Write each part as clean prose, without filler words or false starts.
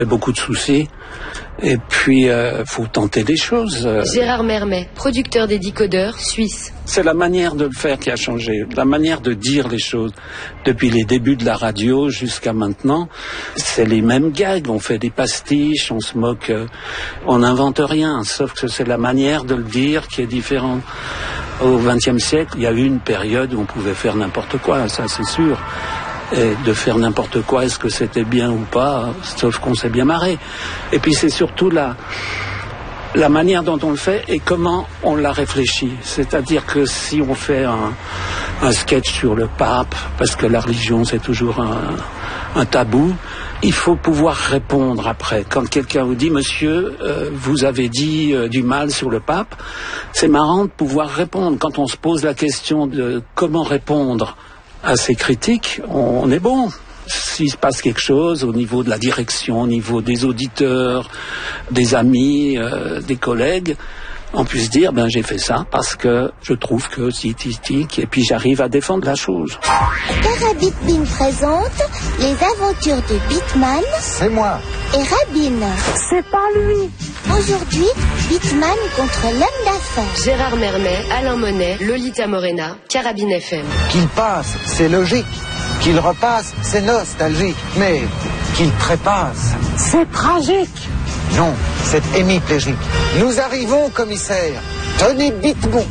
Beaucoup de soucis. Et puis, faut tenter des choses. Gérard Mermet, producteur des décodeurs suisse. C'est la manière de le faire qui a changé, la manière de dire les choses. Depuis les débuts de la radio jusqu'à maintenant, c'est les mêmes gags. On fait des pastiches, on se moque, on n'invente rien, sauf que c'est la manière de le dire qui est différente. Au XXe siècle, il y a eu une période où on pouvait faire n'importe quoi, ça c'est sûr. Et de faire n'importe quoi, est-ce que c'était bien ou pas, sauf qu'on s'est bien marré. Et puis c'est surtout la manière dont on le fait et comment on l'a réfléchi. C'est-à-dire que si on fait un sketch sur le pape, parce que la religion c'est toujours un tabou, il faut pouvoir répondre après. Quand quelqu'un vous dit « Monsieur, vous avez dit du mal sur le pape », c'est marrant de pouvoir répondre. Quand on se pose la question de comment répondre à ces critiques, on est bon. S'il se passe quelque chose au niveau de la direction, au niveau des auditeurs, des amis, des collègues, on puisse dire, j'ai fait ça parce que je trouve que et puis j'arrive à défendre la chose. Carabitbin présente les aventures de Bitman. C'est moi. Et Rabin. C'est pas lui. Aujourd'hui, Bitman contre l'homme d'affaires. Gérard Mermet, Alain Monet, Lolita Morena, Carabine FM. Qu'il passe, c'est logique. Qu'il repasse, c'est nostalgique. Mais qu'il trépasse, c'est tragique. Non, c'est hémiplégique. Nous arrivons, commissaire. Tenez Bitbon.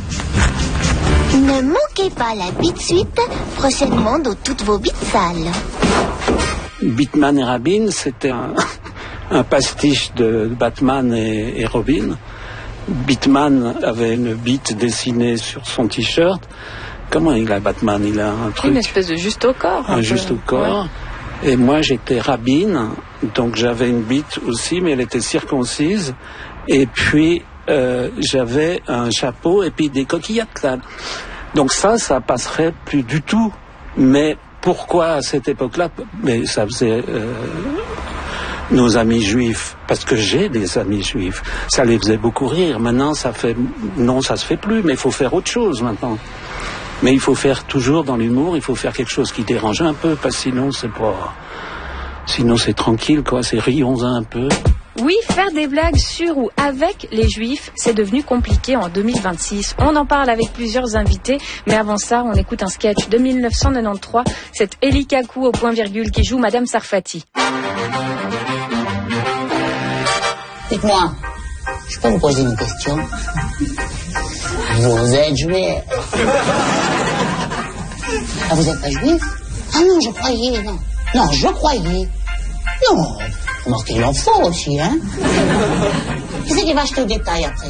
Ne manquez pas la Bit Suite, prochainement dans toutes vos bites sales. Bitman et Rabin, c'était un pastiche de Batman et Robin. Bitman avait une bite dessinée sur son t-shirt. Comment il a Batman? Il a un truc... Une espèce de juste au corps. Un juste au corps. Ouais. Et moi, j'étais Rabin, donc j'avais une bite aussi, mais elle était circoncise. Et puis, j'avais un chapeau et puis des coquillettes là. Donc ça passerait plus du tout. Mais pourquoi à cette époque-là? Mais ça faisait... nos amis juifs, parce que j'ai des amis juifs, ça les faisait beaucoup rire. Maintenant, ça se fait plus, mais il faut faire autre chose maintenant. Mais il faut faire toujours dans l'humour, il faut faire quelque chose qui dérange un peu, parce que sinon c'est tranquille, quoi, c'est rions un peu. Oui, faire des blagues sur ou avec les juifs, c'est devenu compliqué en 2026. On en parle avec plusieurs invités, mais avant ça, on écoute un sketch de 1993. C'est Eli Kakou au point virgule qui joue Madame Sarfati. Dites-moi, je peux vous poser une question? Vous êtes juif? Ah, vous n'êtes pas juif? Ah non, je croyais, non. Non, je croyais. Non, remarquez, il en faut aussi, hein? Qui c'est qui va acheter au détail après?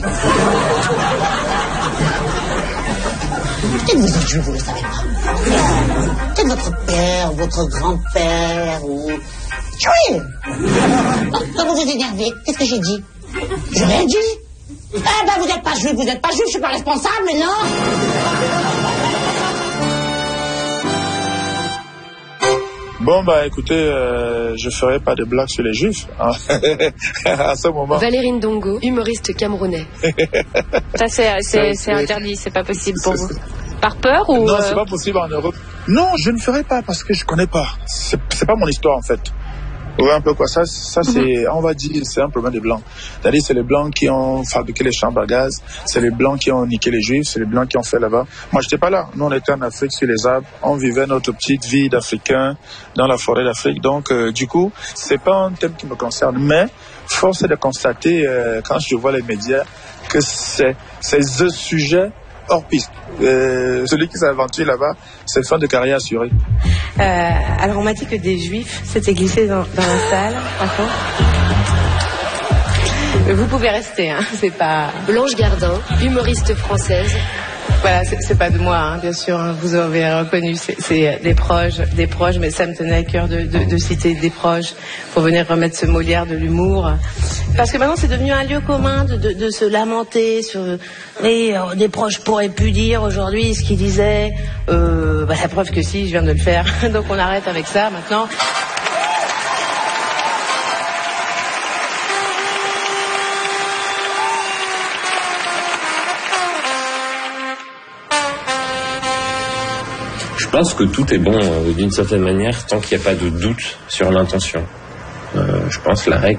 Peut-être vous êtes juif, vous ne le savez pas. Peut-être votre père, votre grand-père, ou... Juif! Quand vous êtes énervé, qu'est-ce que j'ai dit? Je l'ai dit. Eh ben, vous n'êtes pas juif, je suis pas responsable, mais non. Bon, écoutez, je ferai pas de blagues sur les juifs hein, à ce moment. Valérie Ndongo, humoriste camerounais. Ça, c'est interdit, c'est pas possible pour vous. Par peur ou... Non, c'est pas possible en Europe. Non, je ne ferai pas parce que je connais pas. C'est pas mon histoire, en fait. Ouais, un peu quoi. Ça c'est, on va dire, c'est un problème des Blancs. C'est-à-dire, c'est les Blancs qui ont fabriqué les chambres à gaz, c'est les Blancs qui ont niqué les Juifs, c'est les Blancs qui ont fait là-bas. Moi, j'étais pas là. Nous, on était en Afrique sur les arbres. On vivait notre petite vie d'Africains dans la forêt d'Afrique. Donc, du coup, c'est pas un thème qui me concerne. Mais, force est de constater, quand je vois les médias, que c'est ce sujet hors piste. Celui qui s'aventure là-bas, c'est fin de carrière assurée. Alors on m'a dit que des juifs s'étaient glissés dans la salle. Vous pouvez rester, hein, c'est pas... Blanche Gardin, humoriste française. Voilà, c'est pas de moi, hein, bien sûr, hein, vous avez reconnu, c'est des proches, mais ça me tenait à cœur de citer des proches pour venir remettre ce Molière de l'humour. Parce que maintenant c'est devenu un lieu commun de se lamenter sur... Et des proches pourraient plus dire aujourd'hui ce qu'ils disaient. La preuve que si, je viens de le faire. Donc on arrête avec ça maintenant. Je pense que tout est bon d'une certaine manière tant qu'il n'y a pas de doute sur l'intention. Je pense que la règle